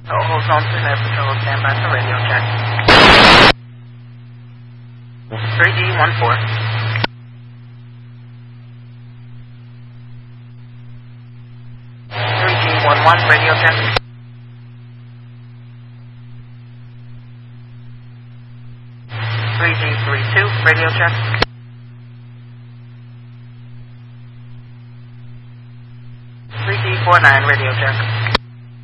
Hold on to that patrol. Stand by for radio check. 3G14. 3G11 radio check. 3G32 radio check. 3G49 radio check.